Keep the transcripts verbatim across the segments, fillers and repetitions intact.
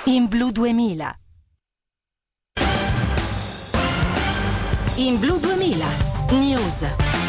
In Blu duemila. In Blu duemila. News.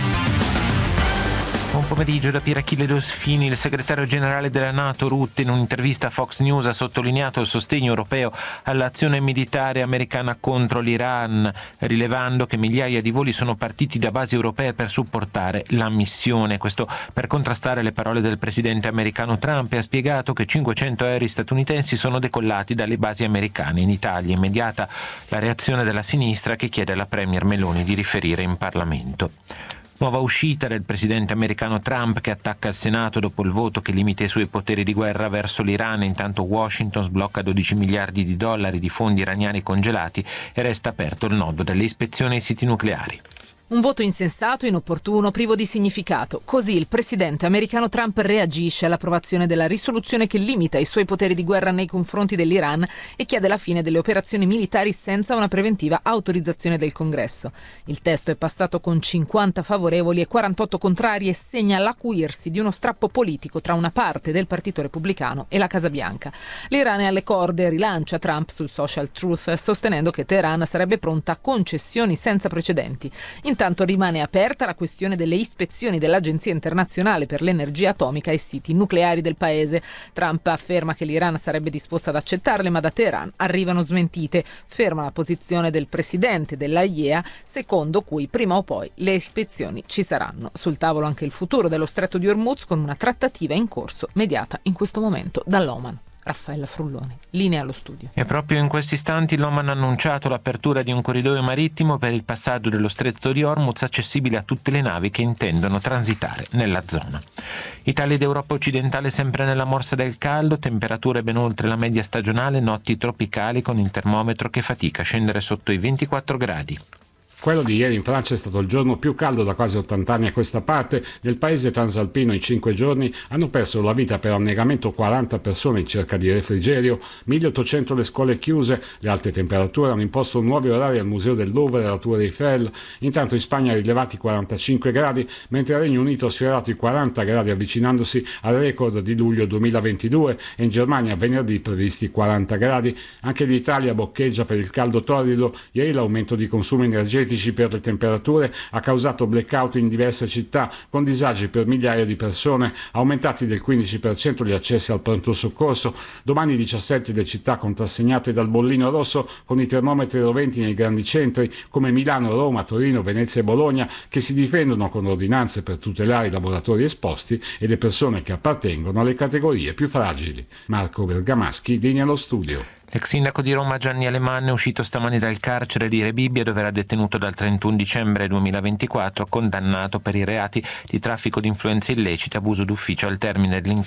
Buon pomeriggio da Pier Achille Dosfini. Il segretario generale della NATO Rutte in un'intervista a Fox News ha sottolineato il sostegno europeo all'azione militare americana contro l'Iran, rilevando che migliaia di voli sono partiti da basi europee per supportare la missione. Questo per contrastare le parole del presidente americano Trump, e ha spiegato che cinquecento aerei statunitensi sono decollati dalle basi americane in Italia. Immediata la reazione della sinistra, che chiede alla premier Meloni di riferire in Parlamento. Nuova uscita del presidente americano Trump, che attacca il Senato dopo il voto che limita i suoi poteri di guerra verso l'Iran. Intanto Washington sblocca dodici miliardi di dollari di fondi iraniani congelati e resta aperto il nodo delle ispezioni ai siti nucleari. Un voto insensato, inopportuno, privo di significato. Così il presidente americano Trump reagisce all'approvazione della risoluzione che limita i suoi poteri di guerra nei confronti dell'Iran e chiede la fine delle operazioni militari senza una preventiva autorizzazione del Congresso. Il testo è passato con cinquanta favorevoli e quarantotto contrari e segna l'acuirsi di uno strappo politico tra una parte del Partito Repubblicano e la Casa Bianca. L'Iran è alle corde, rilancia Trump sul social Truth, sostenendo che Teheran sarebbe pronta a concessioni senza precedenti. Intanto rimane aperta la questione delle ispezioni dell'Agenzia internazionale per l'energia atomica ai siti nucleari del paese. Trump afferma che l'Iran sarebbe disposta ad accettarle, ma da Teheran arrivano smentite. Ferma la posizione del presidente dell'A I E A, secondo cui prima o poi le ispezioni ci saranno. Sul tavolo anche il futuro dello Stretto di Hormuz, con una trattativa in corso mediata in questo momento dall'Oman. Raffaella Frulloni, linea allo studio. E proprio in questi istanti l'Oman ha annunciato l'apertura di un corridoio marittimo per il passaggio dello Stretto di Hormuz, accessibile a tutte le navi che intendono transitare nella zona. Italia ed Europa occidentale sempre nella morsa del caldo, temperature ben oltre la media stagionale, notti tropicali con il termometro che fatica a scendere sotto i ventiquattro gradi. Quello di ieri in Francia è stato il giorno più caldo da quasi ottanta anni a questa parte. Nel paese transalpino in cinque giorni hanno perso la vita per annegamento quaranta persone in cerca di refrigerio, milleottocento le scuole chiuse, le alte temperature hanno imposto nuovi orari al Museo del Louvre e alla Tour Eiffel. Intanto in Spagna rilevati quarantacinque gradi, mentre il Regno Unito ha sfiorato i quaranta gradi avvicinandosi al record di luglio duemilaventidue, e in Germania venerdì previsti quaranta gradi. Anche l'Italia boccheggia per il caldo torrido. Ieri l'aumento di consumi energetici per le temperature ha causato blackout in diverse città, con disagi per migliaia di persone, aumentati del quindici per cento gli accessi al pronto soccorso. Domani diciassette le città contrassegnate dal bollino rosso, con i termometri roventi nei grandi centri come Milano, Roma, Torino, Venezia e Bologna, che si difendono con ordinanze per tutelare i lavoratori esposti e le persone che appartengono alle categorie più fragili. Marco Bergamaschi, linea allo studio. L'ex sindaco di Roma Gianni Alemanno è uscito stamani dal carcere di Rebibbia, dove era detenuto dal trentuno dicembre duemilaventiquattro, condannato per i reati di traffico di influenze illecite, abuso d'ufficio al termine dell'inchiesta